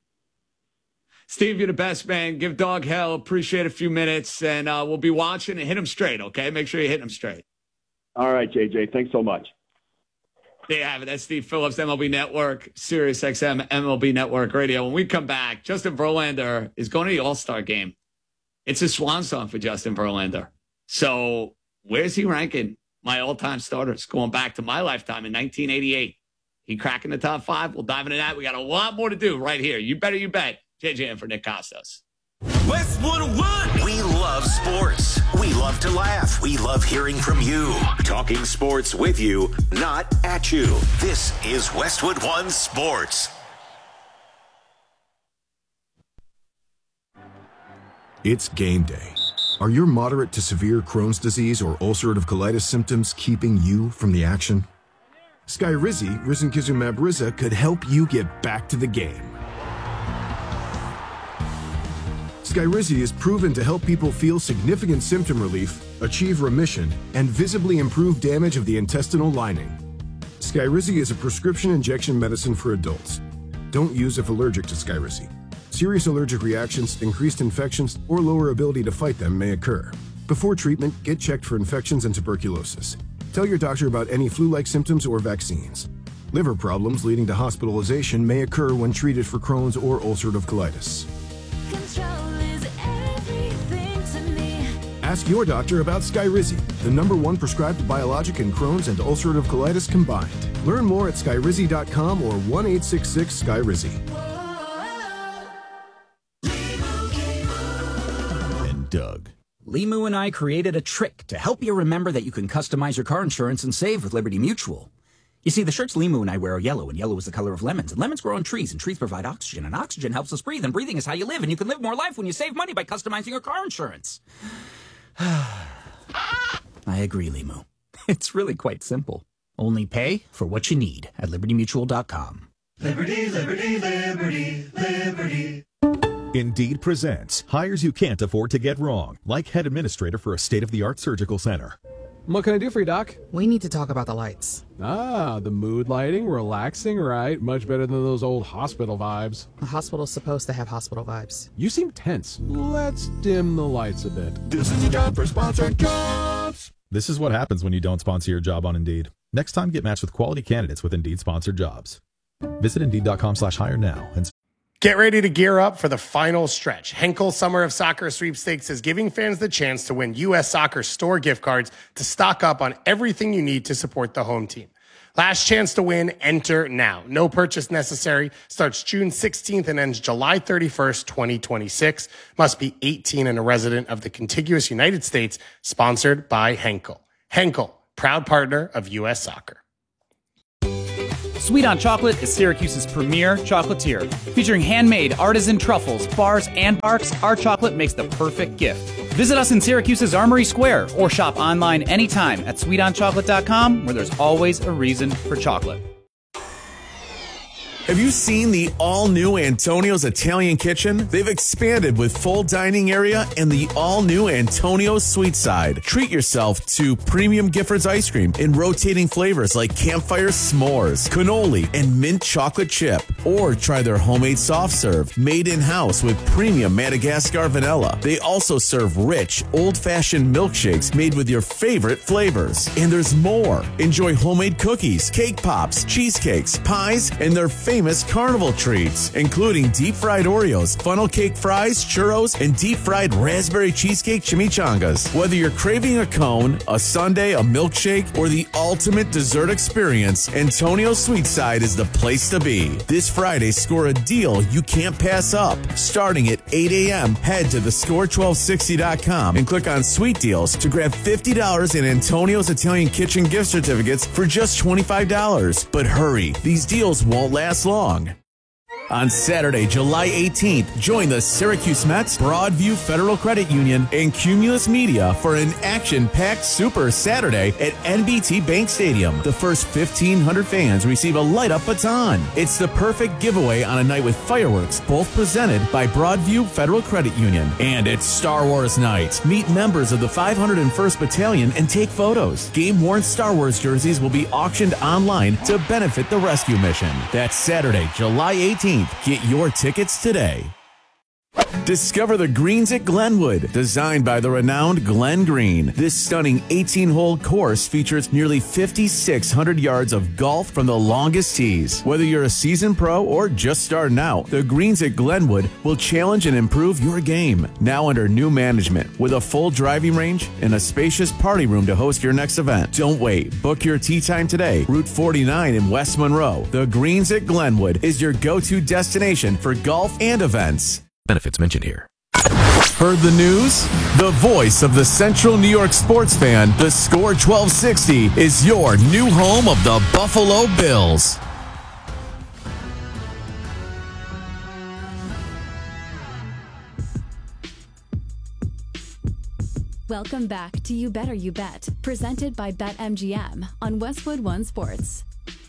Steve, you're the best, man. Give Dog hell. Appreciate a few minutes, and uh, we'll be watching and hit him straight, okay? Make sure you hit him straight. All right, J J. Thanks so much. There you have it. That's Steve Phillips, M L B Network, Sirius X M, M L B Network Radio. When we come back, Justin Verlander is going to the All-Star game. It's a swan song for Justin Verlander. So where's he ranking my all-time starters going back to my lifetime in nineteen eighty-eight? He cracking the top five? We'll dive into that. We got a lot more to do right here. You better you bet. J J M for Nick Costos. Westwood One. We love sports. We love to laugh. We love hearing from you. Talking sports with you, not at you. This is Westwood One Sports. It's game day. Are your moderate to severe Crohn's disease or ulcerative colitis symptoms keeping you from the action? Skyrizi, risankizumab Riza, could help you get back to the game. Skyrizi is proven to help people feel significant symptom relief, achieve remission, and visibly improve damage of the intestinal lining. Skyrizi is a prescription injection medicine for adults. Don't use if allergic to Skyrizi. Serious allergic reactions, increased infections, or lower ability to fight them may occur. Before treatment, get checked for infections and tuberculosis. Tell your doctor about any flu-like symptoms or vaccines. Liver problems leading to hospitalization may occur when treated for Crohn's or ulcerative colitis. Ask your doctor about Skyrizi, the number one prescribed biologic in Crohn's and ulcerative colitis combined. Learn more at skyrizi dot com or one eight six six Skyrizi. And Doug. Limu and I created a trick to help you remember that you can customize your car insurance and save with Liberty Mutual. You see, the shirts Limu and I wear are yellow, and yellow is the color of lemons. And lemons grow on trees, and trees provide oxygen, and oxygen helps us breathe, and breathing is how you live, and you can live more life when you save money by customizing your car insurance. I agree, Limu. It's really quite simple. Only pay for what you need at liberty mutual dot com. Liberty, liberty, liberty, liberty. Indeed presents hires you can't afford to get wrong, like head administrator for a state-of-the-art surgical center. What can I do for you, Doc? We need to talk about the lights. Ah, the mood lighting, relaxing, right? Much better than those old hospital vibes. A hospital's supposed to have hospital vibes. You seem tense. Let's dim the lights a bit. This is your job for sponsored jobs. This is what happens when you don't sponsor your job on Indeed. Next time, get matched with quality candidates with Indeed sponsored jobs. Visit Indeed dot com slash hire now. And Get ready to gear up for the final stretch. Henkel Summer of Soccer Sweepstakes is giving fans the chance to win U S Soccer store gift cards to stock up on everything you need to support the home team. Last chance to win, enter now. No purchase necessary. Starts June sixteenth and ends July thirty-first, twenty twenty-six. Must be eighteen and a resident of the contiguous United States. Sponsored by Henkel. Henkel, proud partner of U S Soccer. Sweet on Chocolate is Syracuse's premier chocolatier. Featuring handmade artisan truffles, bars, and barks, our chocolate makes the perfect gift. Visit us in Syracuse's Armory Square or shop online anytime at sweet on chocolate dot com, where there's always a reason for chocolate. Have you seen the all-new Antonio's Italian Kitchen? They've expanded with full dining area and the all-new Antonio's Sweet Side. Treat yourself to premium Giffords ice cream in rotating flavors like campfire s'mores, cannoli, and mint chocolate chip. Or try their homemade soft serve, made in-house with premium Madagascar vanilla. They also serve rich, old-fashioned milkshakes made with your favorite flavors. And there's more. Enjoy homemade cookies, cake pops, cheesecakes, pies, and their famous carnival treats, including deep-fried Oreos, funnel cake fries, churros, and deep-fried raspberry cheesecake chimichangas. Whether you're craving a cone, a sundae, a milkshake, or the ultimate dessert experience, Antonio's Sweet Side is the place to be. This Friday, score a deal you can't pass up. Starting at eight a.m., head to the score twelve sixty dot com and click on Sweet Deals to grab fifty dollars in Antonio's Italian Kitchen gift certificates for just twenty-five dollars. But hurry, these deals won't last long. On Saturday, July eighteenth, join the Syracuse Mets, Broadview Federal Credit Union, and Cumulus Media for an action-packed Super Saturday at N B T Bank Stadium. The first fifteen hundred fans receive a light-up baton. It's the perfect giveaway on a night with fireworks, both presented by Broadview Federal Credit Union. And it's Star Wars night. Meet members of the five hundred first Battalion and take photos. Game-worn Star Wars jerseys will be auctioned online to benefit the rescue mission. That's Saturday, July eighteenth. Get your tickets today. Discover the greens at Glenwood, designed by the renowned Glenn Green. This stunning eighteen-hole course features nearly fifty-six hundred yards of golf from the longest tees. Whether you're a seasoned pro or just starting out, the greens at Glenwood will challenge and improve your game. Now under new management, with a full driving range and a spacious party room to host your next event. Don't wait. Book your tee time today. Route forty-nine in West Monroe. The greens at Glenwood is your go-to destination for golf and events. Benefits mentioned here. Heard the news? The voice of the Central New York sports fan, the Score twelve sixty, is your new home of the Buffalo Bills. Welcome back to You Better You Bet, presented by BetMGM on Westwood One Sports.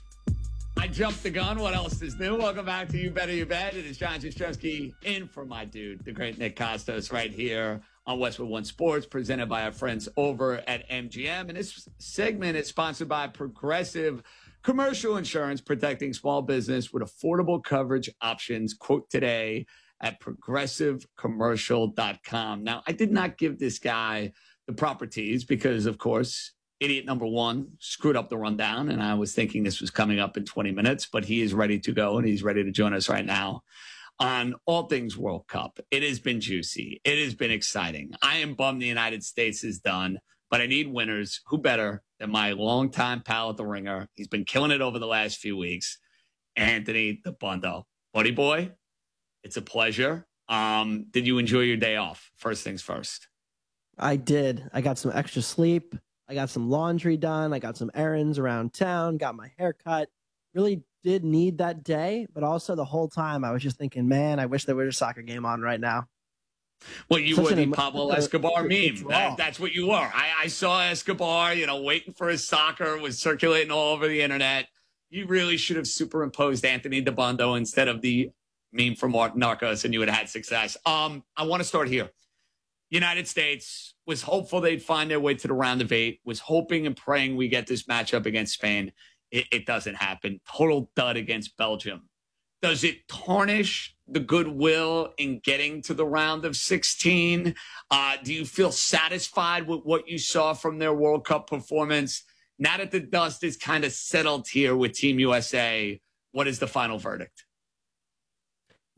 I jumped the gun. What else is new? Welcome back to You Better You Bet. It is John Jastremski in for my dude, the great Nick Costos, right here on Westwood One Sports, presented by our friends over at M G M. And this segment is sponsored by Progressive Commercial Insurance, protecting small business with affordable coverage options. Quote today at progressive commercial dot com. Now, I did not give this guy the properties because, of course, idiot number one screwed up the rundown, and I was thinking this was coming up in twenty minutes, but he is ready to go, and he's ready to join us right now on all things World Cup. It has been juicy. It has been exciting. I am bummed the United States is done, but I need winners. Who better than my longtime pal at the Ringer? He's been killing it over the last few weeks. Anthony Dabbundo. Buddy boy, it's a pleasure. Um, did you enjoy your day off? First things first. I did. I got some extra sleep. I got some laundry done. I got some errands around town, got my hair cut. Really did need that day, but also the whole time I was just thinking, man, I wish there was a soccer game on right now. Well, you Such were the an, Pablo uh, Escobar meme. That, that's what you were. I, I saw Escobar, you know, waiting for his soccer, was circulating all over the internet. You really should have superimposed Anthony Dabbundo instead of the meme from Narcos, and you would have had success. Um, I want to start here. United States was hopeful they'd find their way to the round of eight, was hoping and praying we get this matchup against Spain. It, it doesn't happen. Total dud against Belgium. Does it tarnish the goodwill in getting to the round of sixteen? Uh, do you feel satisfied with what you saw from their World Cup performance? Now that the dust is kind of settled here with Team U S A, what is the final verdict?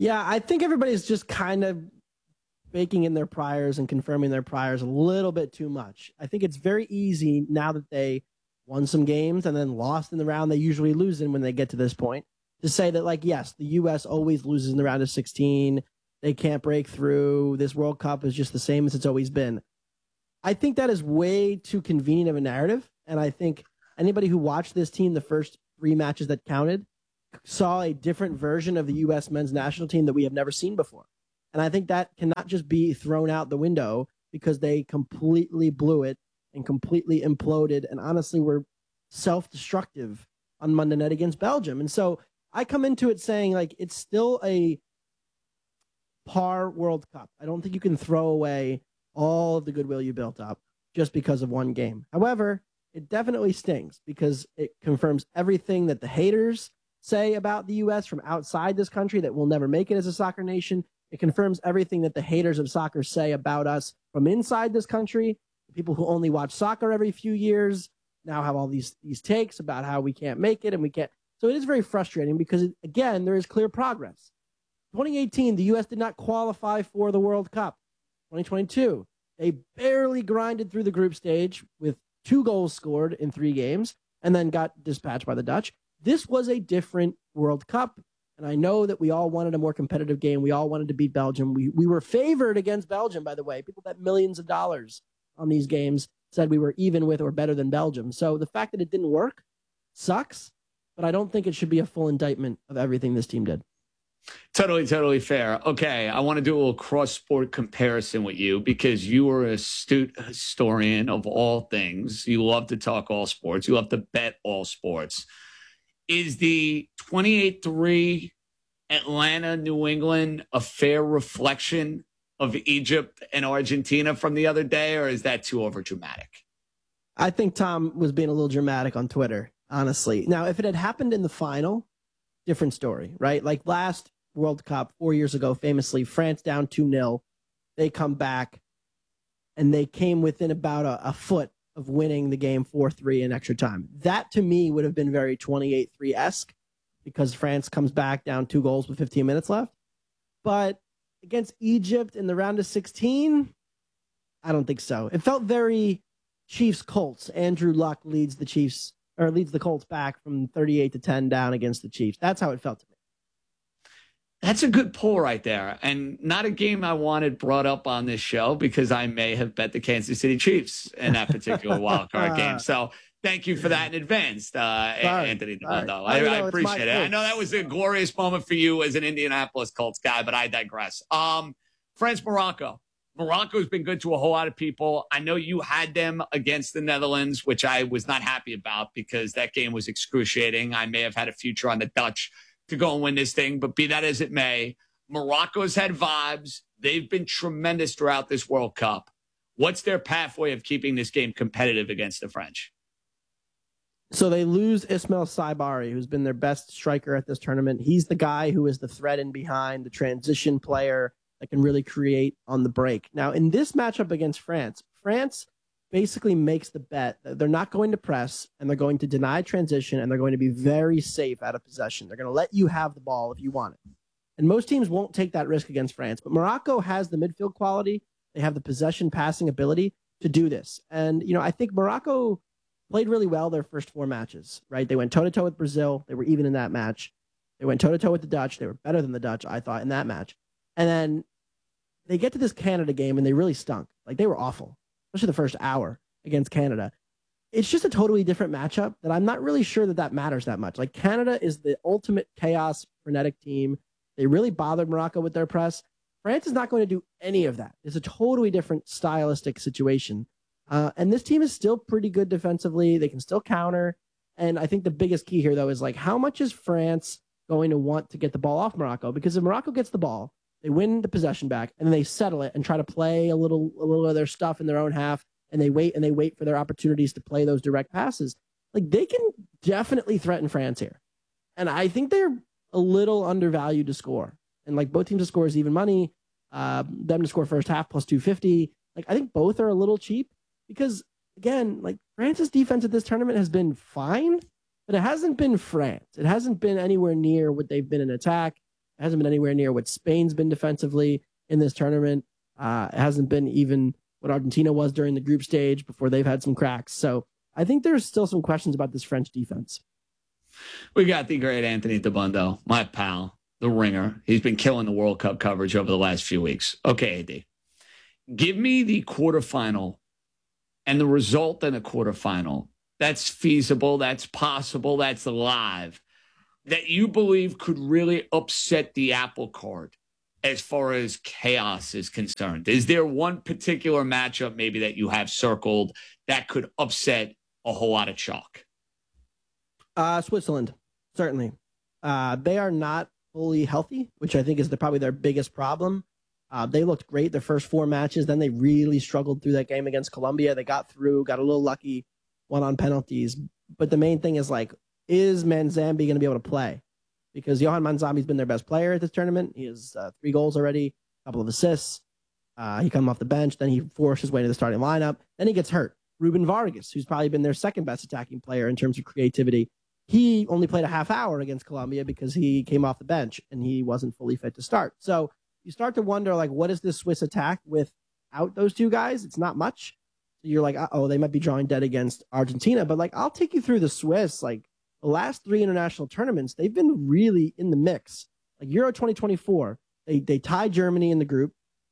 Yeah, I think everybody's just kind of baking in their priors and confirming their priors a little bit too much. I think it's very easy now that they won some games and then lost in the round they usually lose in when they get to this point to say that, like, yes, the U S always loses in the round of sixteen. They can't break through. This World Cup is just the same as it's always been. I think that is way too convenient of a narrative. And I think anybody who watched this team the first three matches that counted saw a different version of the U S men's national team that we have never seen before. And I think that cannot just be thrown out the window because they completely blew it and completely imploded and honestly were self-destructive on Monday night against Belgium. And so I come into it saying, like, it's still a par World Cup. I don't think you can throw away all of the goodwill you built up just because of one game. However, it definitely stings because it confirms everything that the haters say about the U S from outside this country, that we'll never make it as a soccer nation. It confirms everything that the haters of soccer say about us from inside this country. The people who only watch soccer every few years now have all these, these takes about how we can't make it and we can't. So it is very frustrating because, again, there is clear progress. twenty eighteen, the U S did not qualify for the World Cup. twenty twenty-two, they barely grinded through the group stage with two goals scored in three games and then got dispatched by the Dutch. This was a different World Cup. And I know that we all wanted a more competitive game. We all wanted to beat Belgium. We we were favored against Belgium, by the way. People bet millions of dollars on these games, said we were even with or better than Belgium. So the fact that it didn't work sucks, but I don't think it should be a full indictment of everything this team did. Totally, totally fair. Okay, I want to do a little cross-sport comparison with you because you are an astute historian of all things. You love to talk all sports. You love to bet all sports. Is the twenty-eight three Atlanta, New England a fair reflection of Egypt and Argentina from the other day, or is that too overdramatic? I think Tom was being a little dramatic on Twitter, honestly. Now, if it had happened in the final, different story, right? Like last World Cup four years ago, famously, France down two nil. They come back, and they came within about a, a foot of winning the game four three in extra time. That, to me, would have been very twenty-eight three-esque because France comes back down two goals with fifteen minutes left. But against Egypt in the round of sixteen, I don't think so. It felt very Chiefs-Colts. Andrew Luck leads the Chiefs, or leads the Colts back from thirty-eight to ten down against the Chiefs. That's how it felt to me. That's a good pull right there. And not a game I wanted brought up on this show because I may have bet the Kansas City Chiefs in that particular wild card game. So thank you for that in advance, uh, Anthony DeVando. I, I, I appreciate it. I know that was a glorious moment for you as an Indianapolis Colts guy, but I digress. Um, France, Morocco. Morocco's been good to a whole lot of people. I know you had them against the Netherlands, which I was not happy about because that game was excruciating. I may have had a future on the Dutch to go and win this thing, but be that as it may, Morocco's had vibes. They've been tremendous throughout this World Cup. What's their pathway of keeping this game competitive against the French? So they lose Ismail Saibari, who's been their best striker at this tournament. He's the guy who is the threat in behind, the transition player that can really create on the break. Now, in this matchup against France, France basically makes the bet that they're not going to press and they're going to deny transition and they're going to be very safe out of possession. They're going to let you have the ball if you want it. And most teams won't take that risk against France, but Morocco has the midfield quality. They have the possession passing ability to do this. And, you know, I think Morocco played really well their first four matches, right? They went toe-to-toe with Brazil. They were even in that match. They went toe-to-toe with the Dutch. They were better than the Dutch, I thought, in that match. And then they get to this Canada game and they really stunk. Like, they were awful, especially the first hour against Canada. It's just a totally different matchup that I'm not really sure that that matters that much. Like, Canada is the ultimate chaos, frenetic team. They really bothered Morocco with their press. France is not going to do any of that. It's a totally different stylistic situation. Uh, and this team is still pretty good defensively. They can still counter. And I think the biggest key here, though, is like, how much is France going to want to get the ball off Morocco? Because if Morocco gets the ball, they win the possession back, and then they settle it and try to play a little, a little of their stuff in their own half, and they wait and they wait for their opportunities to play those direct passes. Like, they can definitely threaten France here. And I think they're a little undervalued to score. And like, both teams to score is even money. Uh, them to score first half plus two fifty. Like, I think both are a little cheap because, again, like, France's defense at this tournament has been fine, but it hasn't been France. It hasn't been anywhere near what they've been in attack. It It hasn't been anywhere near what Spain's been defensively in this tournament. Uh, it hasn't been even what Argentina was during the group stage before they've had some cracks. So I think there's still some questions about this French defense. We got the great Anthony Dabbundo, my pal, the ringer. He's been killing the World Cup coverage over the last few weeks. Okay, A D, give me the quarterfinal and the result in a quarterfinal that's feasible, that's possible, that's live, that you believe could really upset the apple cart as far as chaos is concerned. Is there one particular matchup maybe that you have circled that could upset a whole lot of chalk? Uh, Switzerland, certainly. Uh, they are not fully healthy, which I think is the, probably their biggest problem. Uh, they looked great their first four matches. Then they really struggled through that game against Colombia. They got through, got a little lucky, won on penalties. But the main thing is, like, is Manzambi going to be able to play? Because Johan Manzambi's been their best player at this tournament. He has uh, three goals already, a couple of assists. Uh, he comes off the bench. Then he forced his way to the starting lineup. Then he gets hurt. Ruben Vargas, who's probably been their second best attacking player in terms of creativity, he only played a half hour against Colombia because he came off the bench and he wasn't fully fit to start. So you start to wonder, like, what is this Swiss attack without those two guys? It's not much. So you're like, oh, they might be drawing dead against Argentina. But, like, I'll take you through the Swiss. Like, the last three international tournaments, they've been really in the mix. Like Euro twenty twenty-four, they they tie Germany in the group,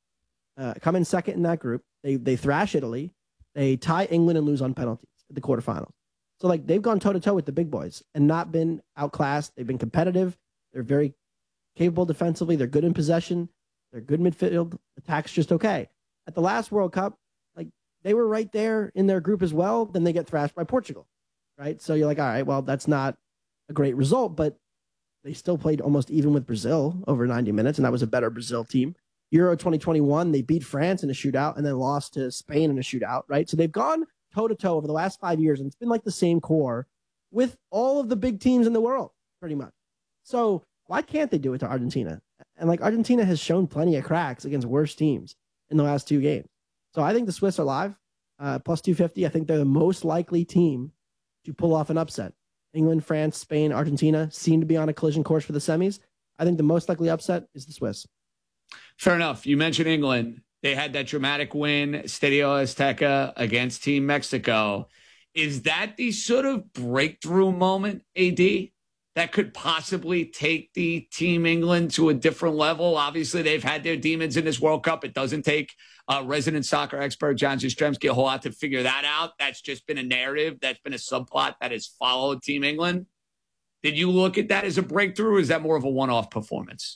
uh, come in second in that group. They they thrash Italy. They tie England and lose on penalties at the quarterfinals. So, like, they've gone toe-to-toe with the big boys and not been outclassed. They've been competitive. They're very capable defensively. They're good in possession. They're good midfield. Attack's just okay. At the last World Cup, like, they were right there in their group as well. Then they get thrashed by Portugal, right? So you're like, all right, well, that's not a great result, but they still played almost even with Brazil over ninety minutes, and that was a better Brazil team. Euro twenty twenty-one, they beat France in a shootout and then lost to Spain in a shootout, right? So they've gone toe-to-toe over the last five years, and it's been like the same core with all of the big teams in the world, pretty much. So why can't they do it to Argentina? And, like, Argentina has shown plenty of cracks against worse teams in the last two games. So I think the Swiss are live, uh, plus two fifty. I think they're the most likely team to pull off an upset. England, France, Spain, Argentina seem to be on a collision course for the semis. I think the most likely upset is the Swiss. Fair enough. You mentioned England. They had that dramatic win, Estadio Azteca, against Team Mexico. Is that the sort of breakthrough moment, A D, that could possibly take the Team England to a different level? Obviously, they've had their demons in this World Cup. It doesn't take uh, resident soccer expert John Jastrzemski a whole lot to figure that out. That's just been a narrative. That's been a subplot that has followed Team England. Did you look at that as a breakthrough, or is that more of a one-off performance?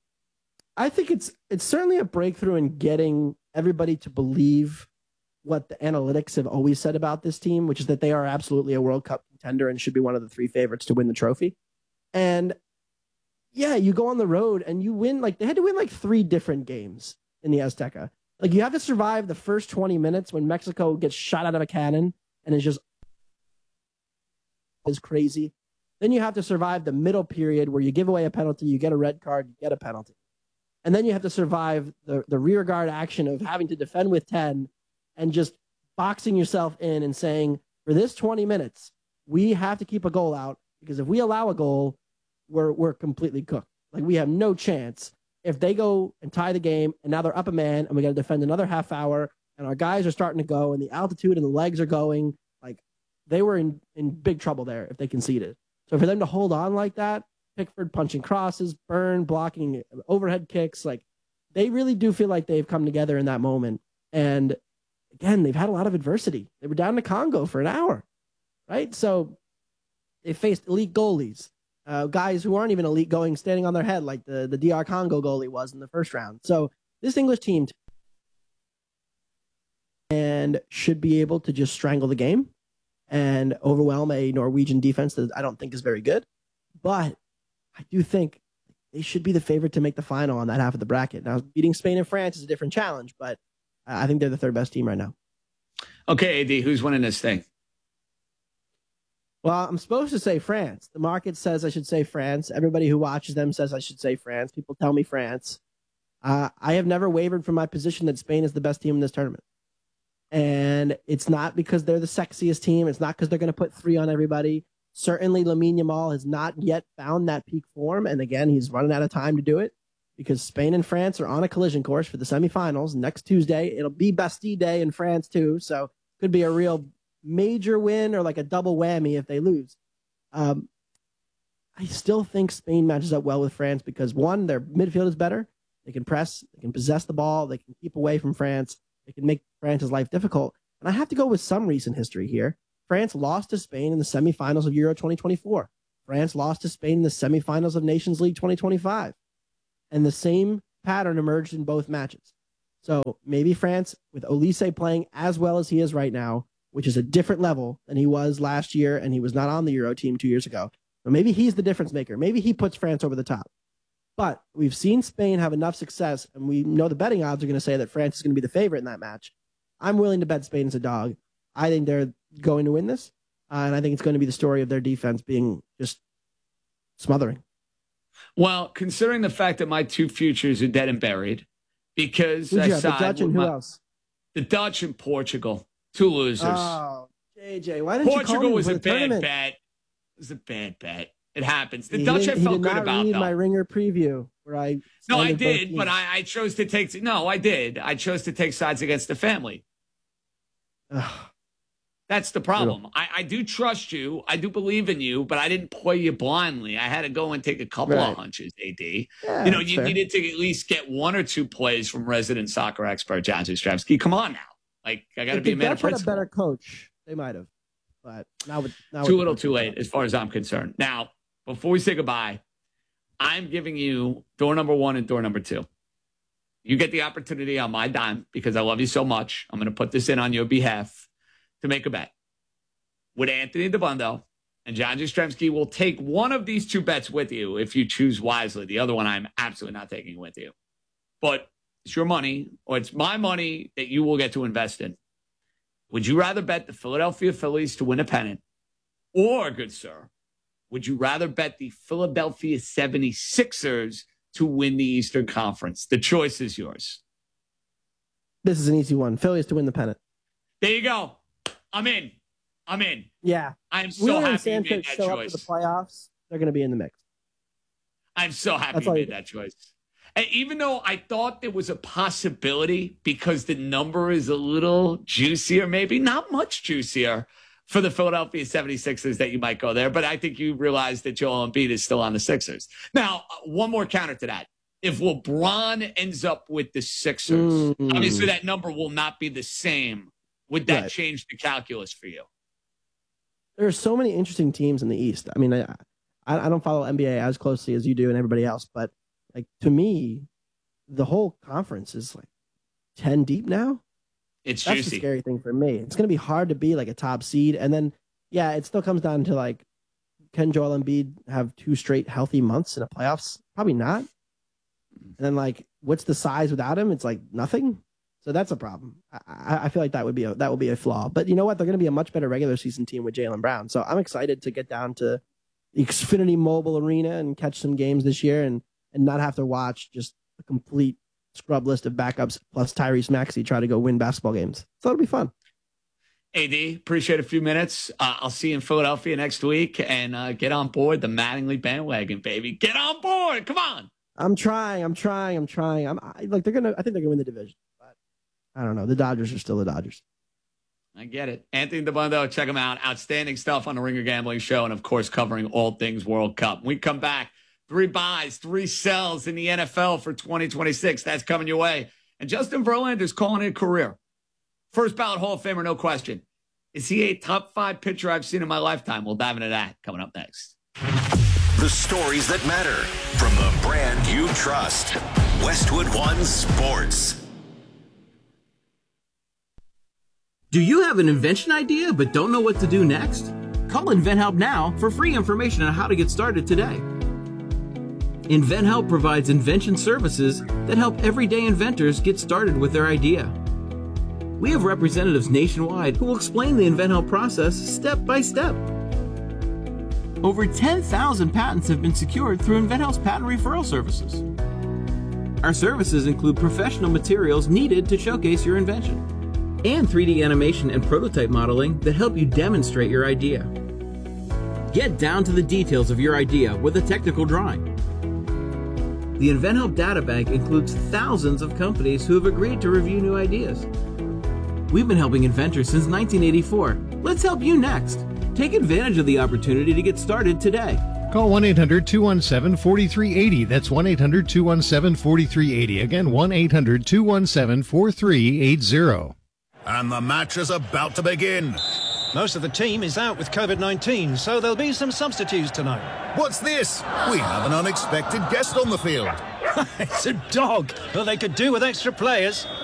I think it's it's certainly a breakthrough in getting everybody to believe what the analytics have always said about this team, which is that they are absolutely a World Cup contender and should be one of the three favorites to win the trophy. And yeah, you go on the road and you win, like, they had to win like three different games in the Azteca. Like, you have to survive the first twenty minutes when Mexico gets shot out of a cannon and is just is crazy. Then you have to survive the middle period where you give away a penalty, you get a red card, you get a penalty. And then you have to survive the, the rear guard action of having to defend with ten and just boxing yourself in and saying, for this twenty minutes, we have to keep a goal out, because if we allow a goal, we're we're completely cooked. Like, we have no chance. If they go and tie the game and now they're up a man and we got to defend another half hour and our guys are starting to go and the altitude and the legs are going, like, they were in, in big trouble there if they conceded. So for them to hold on like that, Pickford punching crosses, Burn blocking overhead kicks, like, they really do feel like they've come together in that moment. And again, they've had a lot of adversity. They were down to Congo for an hour, right? So they faced elite goalies, uh, guys who aren't even elite going, standing on their head like the, the D R Congo goalie was in the first round. So this English team t- and should be able to just strangle the game and overwhelm a Norwegian defense that I don't think is very good. But I do think they should be the favorite to make the final on that half of the bracket. Now, beating Spain and France is a different challenge, but I think they're the third best team right now. Okay, A D, who's winning this thing? Well, I'm supposed to say France. The market says I should say France. Everybody who watches them says I should say France. People tell me France. Uh, I have never wavered from my position that Spain is the best team in this tournament. And it's not because they're the sexiest team. It's not because they're going to put three on everybody. Certainly, Lamine Yamal has not yet found that peak form. And again, he's running out of time to do it because Spain and France are on a collision course for the semifinals next Tuesday. It'll be Bastille Day in France, too. So could be a real major win or like a double whammy if they lose. Um, I still think Spain matches up well with France because, one, their midfield is better. They can press, they can possess the ball, they can keep away from France, they can make France's life difficult. And I have to go with some recent history here. France lost to Spain in the semifinals of Euro twenty twenty-four. France lost to Spain in the semifinals of Nations League twenty twenty-five. And the same pattern emerged in both matches. So maybe France, with Olise playing as well as he is right now, which is a different level than he was last year, and he was not on the Euro team two years ago. So maybe he's the difference maker. Maybe he puts France over the top. But we've seen Spain have enough success, and we know the betting odds are going to say that France is going to be the favorite in that match. I'm willing to bet Spain as a dog. I think they're going to win this, uh, and I think it's going to be the story of their defense being just smothering. Well, considering the fact that my two futures are dead and buried, because Who'd I you have, the side Dutch with and who my- else? the Dutch and Portugal, two losers. Oh, J J, why didn't you Portugal call me was for a the bad tournament? bet. It was a bad bet. It happens. The He Dutch I didn't- he felt did good not about, read though. my ringer preview where I No, I slandered both did, but teams. I, I chose to take. No, I did. I chose to take sides against the family. That's the problem. I, I do trust you. I do believe in you, but I didn't play you blindly. I had to go and take a couple Right. of hunches, A D. Yeah, you know, that's you fair. needed to at least get one or two plays from resident soccer expert John Jastrzemski. Come on now. Like, I got to If be the a man of Dutch had a principle. better coach, they might have. But now with now Too with little, the too coach, late, as far as I'm concerned. Now, before we say goodbye, I'm giving you door number one and door number two. You get the opportunity on my dime because I love you so much. I'm going to put this in on your behalf to make a bet. With Anthony DeBundo and John Jastrzemski will take one of these two bets with you if you choose wisely. The other one I'm absolutely not taking with you. But it's your money, or it's my money that you will get to invest in. Would you rather bet the Philadelphia Phillies to win a pennant? Or, good sir, would you rather bet the Philadelphia seventy-sixers to win the Eastern Conference? The choice is yours. This is an easy one. Phillies to win the pennant. There you go. I'm in. I'm in. Yeah. I'm so Wheeler and happy you made Sanchez that show up choice. for the playoffs. They're going to be in the mix. I'm so happy That's you all made you- that choice. And even though I thought there was a possibility because the number is a little juicier, maybe not much juicier for the Philadelphia seventy-sixers that you might go there. But I think you realize that Joel Embiid is still on the Sixers. Now, one more counter to that. If LeBron ends up with the Sixers, Mm. obviously that number will not be the same. Would that Right. change the calculus for you? There are so many interesting teams in the East. I mean, I, I I don't follow N B A as closely as you do and everybody else, but like to me, the whole conference is like ten deep now. It's That's juicy. the scary thing for me. It's going to be hard to be like a top seed, and then yeah, it still comes down to like, can Joel Embiid have two straight healthy months in the playoffs? Probably not. And then like, what's the size without him? It's like nothing. So that's a problem. I, I, I feel like that would be a that would be a flaw. But you know what? They're going to be a much better regular season team with Jaylen Brown. So I'm excited to get down to the Xfinity Mobile Arena and catch some games this year, and and not have to watch just a complete scrub list of backups plus Tyrese Maxey try to go win basketball games. So it'll be fun. A D, appreciate a few minutes. Uh, I'll see you in Philadelphia next week, and uh, get on board the Mattingly bandwagon, baby. Get on board. Come on. I'm trying. I'm trying. I'm trying. I'm I, like they're gonna. I think they're gonna win the division, but I don't know. The Dodgers are still the Dodgers. I get it. Anthony DeBundo, check him out. Outstanding stuff on the Ringer Gambling Show, and of course, covering all things World Cup. When we come back, three buys, three sells in the N F L for twenty twenty-six. That's coming your way. And Justin Verlander's calling it a career. First ballot Hall of Famer, no question. Is he a top five pitcher I've seen in my lifetime? We'll dive into that coming up next. The stories that matter from the brand you trust. Westwood One Sports. Do you have an invention idea but don't know what to do next? Call InventHelp now for free information on how to get started today. InventHelp provides invention services that help everyday inventors get started with their idea. We have representatives nationwide who will explain the InventHelp process step by step. Over ten thousand patents have been secured through InventHelp's patent referral services. Our services include professional materials needed to showcase your invention, and three D animation and prototype modeling that help you demonstrate your idea. Get down to the details of your idea with a technical drawing. The InventHelp Data Bank includes thousands of companies who have agreed to review new ideas. We've been helping inventors since nineteen eighty-four. Let's help you next. Take advantage of the opportunity to get started today. Call one eight hundred two one seven four three eight zero. That's one eight hundred two one seven four three eight zero. Again, one eight hundred two one seven four three eight zero. And the match is about to begin. Most of the team is out with COVID nineteen, so there'll be some substitutes tonight. What's this? We have an unexpected guest on the field. It's a dog. Well, they could do with extra players.